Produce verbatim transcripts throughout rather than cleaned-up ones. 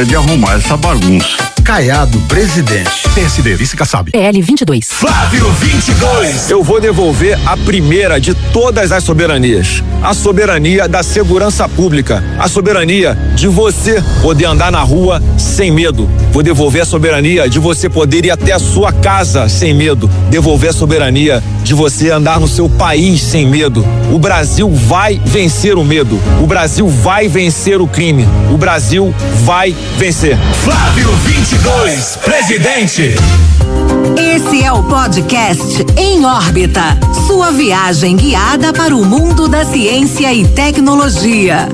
hora de arrumar essa bagunça. Caiado, presidente. P S D, vice Kassab. P L vinte e dois. Flávio vinte e dois. Eu vou devolver a primeira de todas as soberanias. A soberania da segurança pública. A soberania de você poder andar na rua sem medo. Vou devolver a soberania de você poder ir até a sua casa sem medo. Devolver a soberania de você andar no seu país sem medo. O Brasil vai vencer o medo. O Brasil vai vencer o crime. O Brasil vai vencer. Flávio vinte e dois, presidente. Esse é o podcast Em Órbita, sua viagem guiada para o mundo da ciência e tecnologia.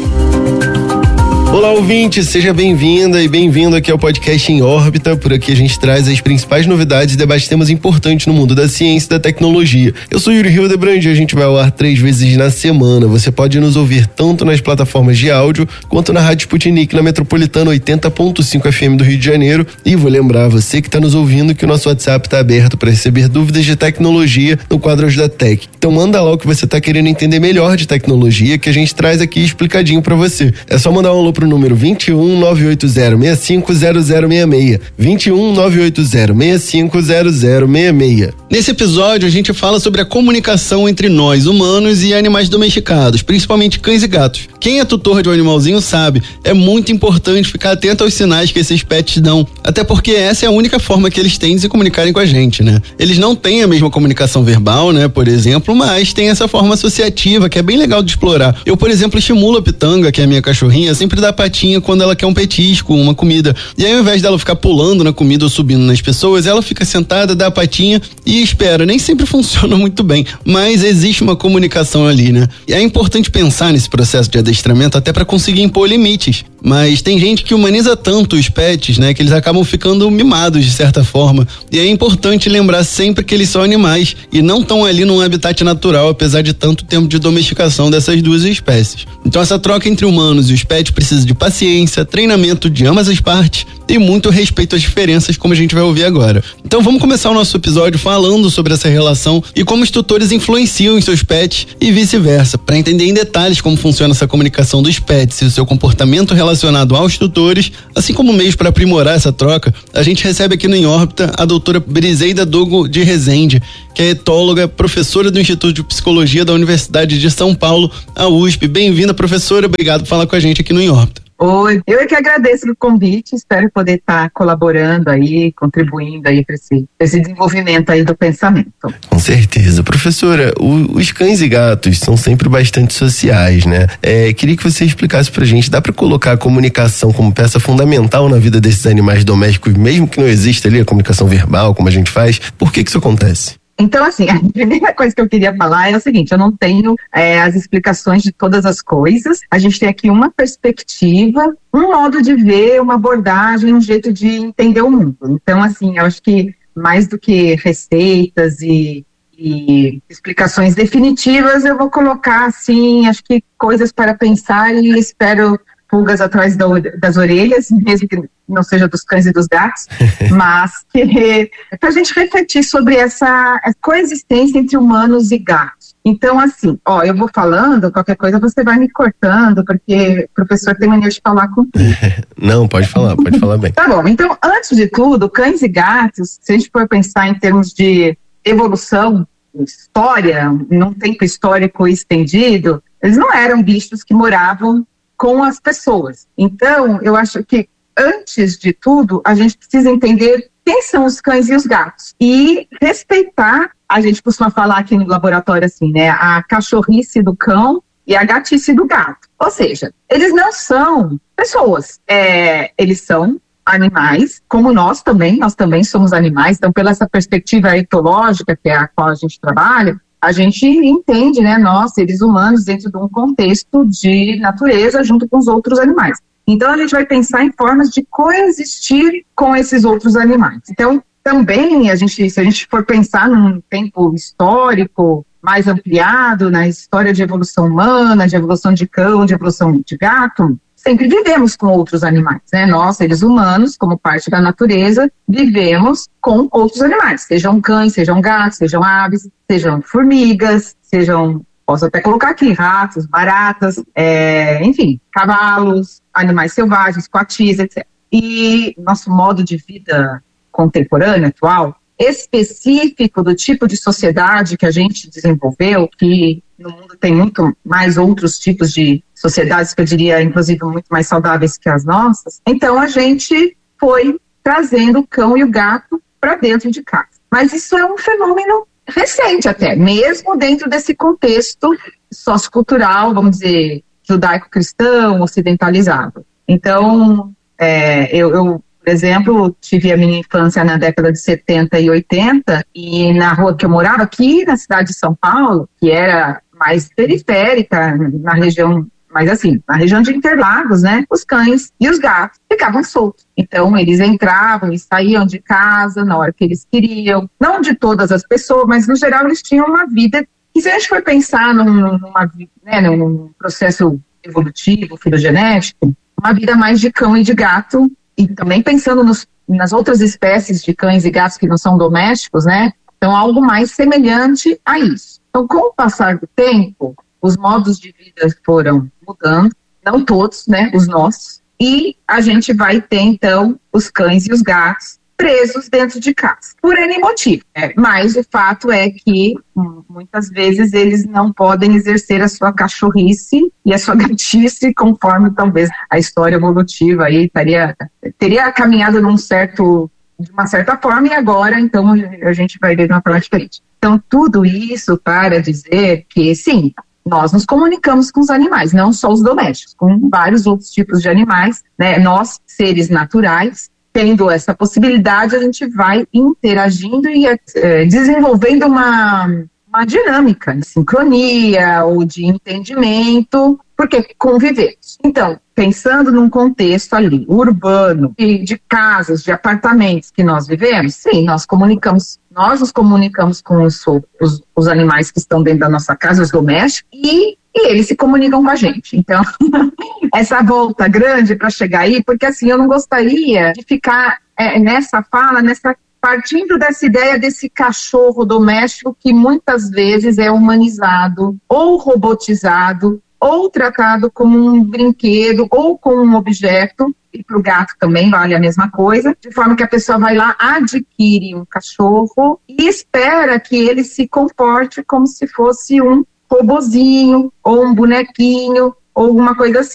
Olá, ouvinte, seja bem-vinda e bem-vindo aqui ao podcast Em Órbita. Por aqui a gente traz as principais novidades e debate temas importantes no mundo da ciência e da tecnologia. Eu sou Yuri Hildebrand e a gente vai ao ar três vezes na semana. Você pode nos ouvir tanto nas plataformas de áudio quanto na Rádio Sputnik, na Metropolitana oitenta ponto cinco F M do Rio de Janeiro. E vou lembrar você que está nos ouvindo que o nosso WhatsApp está aberto para receber dúvidas de tecnologia no quadro Ajuda Tech. Então manda lá o que você está querendo entender melhor de tecnologia que a gente traz aqui explicadinho para você. É só mandar um alô pro número vinte e um, nove oito zero, seis cinco zero zero seis seis. vinte e um, nove oito zero, seis cinco zero zero seis seis. Nesse episódio a gente fala sobre a comunicação entre nós, humanos, e animais domesticados, principalmente cães e gatos. Quem é tutor de um animalzinho sabe, é muito importante ficar atento aos sinais que esses pets dão, até porque essa é a única forma que eles têm de se comunicarem com a gente, né? Eles não têm a mesma comunicação verbal, né, por exemplo, mas tem essa forma associativa que é bem legal de explorar. Eu, por exemplo, estimulo a Pitanga, que é a minha cachorrinha, sempre dá patinha quando ela quer um petisco, uma comida. E aí, ao invés dela ficar pulando na comida ou subindo nas pessoas, ela fica sentada, dá a patinha e espera. Nem sempre funciona muito bem, mas existe uma comunicação ali, né? E é importante pensar nesse processo de adestramento até para conseguir impor limites. Mas tem gente que humaniza tanto os pets, né, que eles acabam ficando mimados de certa forma. E é importante lembrar sempre que eles são animais e não estão ali num habitat natural, apesar de tanto tempo de domesticação dessas duas espécies. Então essa troca entre humanos e os pets precisa de paciência, treinamento de ambas as partes e muito respeito às diferenças, como a gente vai ouvir agora. Então vamos começar o nosso episódio falando sobre essa relação e como os tutores influenciam em seus pets e vice-versa, para entender em detalhes como funciona essa comunicação dos pets e o seu comportamento relacionado aos tutores, assim como meios para aprimorar essa troca. A gente recebe aqui no Em Órbita a doutora Briseida Dogo de Rezende, que é etóloga, professora do Instituto de Psicologia da Universidade de São Paulo, a U S P. Bem-vinda, professora, obrigado por falar com a gente aqui no Em Órbita. Oi, eu é que agradeço o convite, espero poder estar colaborando aí, contribuindo aí para esse, esse desenvolvimento aí do pensamento. Com certeza. Professora, o, os cães e gatos são sempre bastante sociais, né? É, queria que você explicasse pra gente, dá para colocar a comunicação como peça fundamental na vida desses animais domésticos, mesmo que não exista ali a comunicação verbal, como a gente faz? Por que que isso acontece? Então, assim, a primeira coisa que eu queria falar é o seguinte, eu não tenho é, as explicações de todas as coisas, a gente tem aqui uma perspectiva, um modo de ver, uma abordagem, um jeito de entender o mundo. Então, assim, eu acho que mais do que receitas e, e explicações definitivas, eu vou colocar, assim, acho que coisas para pensar e espero pulgas atrás da, das orelhas, mesmo que não seja dos cães e dos gatos, mas que é para a gente refletir sobre essa coexistência entre humanos e gatos. Então, assim, ó, eu vou falando, qualquer coisa você vai me cortando, porque o professor tem mania de falar com tudo. Não, pode falar, pode falar bem. Tá bom, então, antes de tudo, cães e gatos, se a gente for pensar em termos de evolução, história, num tempo histórico estendido, eles não eram bichos que moravam com as pessoas. Então, eu acho que, antes de tudo, a gente precisa entender quem são os cães e os gatos. E respeitar, a gente costuma falar aqui no laboratório assim, né? A cachorrice do cão e a gatice do gato. Ou seja, eles não são pessoas. É, eles são animais, como nós também, nós também somos animais. Então, pela essa perspectiva etológica, que é a qual a gente trabalha, a gente entende, né, nós, seres humanos, dentro de um contexto de natureza junto com os outros animais. Então, a gente vai pensar em formas de coexistir com esses outros animais. Então, também, a gente, se a gente for pensar num tempo histórico mais ampliado, na história de evolução humana, de evolução de cão, de evolução de gato, sempre vivemos com outros animais, né? Nós, seres humanos, como parte da natureza, vivemos com outros animais, sejam cães, sejam gatos, sejam aves, sejam formigas, sejam posso até colocar aqui ratos, baratas, é, enfim, cavalos, animais selvagens, coatis, etcétera. E nosso modo de vida contemporâneo, atual, específico do tipo de sociedade que a gente desenvolveu, que no mundo tem muito mais outros tipos de sociedades que eu diria, inclusive, muito mais saudáveis que as nossas. Então, a gente foi trazendo o cão e o gato para dentro de casa. Mas isso é um fenômeno recente até, mesmo dentro desse contexto sociocultural, vamos dizer, judaico-cristão, ocidentalizado. Então, é, eu, eu, por exemplo, tive a minha infância na década de setenta e oitenta, e na rua que eu morava, aqui na cidade de São Paulo, que era mais periférica, na região, mas assim, na região de Interlagos, né, os cães e os gatos ficavam soltos. Então, eles entravam e saíam de casa na hora que eles queriam. Não de todas as pessoas, mas no geral eles tinham uma vida. E se a gente for pensar num, numa, né, num processo evolutivo, filogenético, uma vida mais de cão e de gato, e também pensando nos, nas outras espécies de cães e gatos que não são domésticos, né, então algo mais semelhante a isso. Então, com o passar do tempo, os modos de vida foram mudando, não todos, né, os nossos, e a gente vai ter, então, os cães e os gatos presos dentro de casa, por N motivo. É, mas o fato é que, hum, muitas vezes, eles não podem exercer a sua cachorrice e a sua gatice conforme, talvez, a história evolutiva aí estaria, teria caminhado num certo, de uma certa forma, e agora, então, a gente vai ver de uma forma diferente. Então, tudo isso para dizer que, sim, nós nos comunicamos com os animais, não só os domésticos, com vários outros tipos de animais, né? Nós, seres naturais, tendo essa possibilidade, a gente vai interagindo e é, desenvolvendo uma, uma dinâmica de sincronia ou de entendimento, porque convivemos. Então, pensando num contexto ali, urbano, de, de casas, de apartamentos que nós vivemos, sim, nós comunicamos, nós nos comunicamos com os, os, os animais que estão dentro da nossa casa, os domésticos, e, e eles se comunicam com a gente. Então, essa volta grande para chegar aí, porque assim, eu não gostaria de ficar é, nessa fala, nessa partindo dessa ideia desse cachorro doméstico que muitas vezes é humanizado ou robotizado, ou tratado como um brinquedo, ou como um objeto, e para o gato também vale a mesma coisa, de forma que a pessoa vai lá, adquire um cachorro e espera que ele se comporte como se fosse um robozinho, ou um bonequinho, ou alguma coisa assim.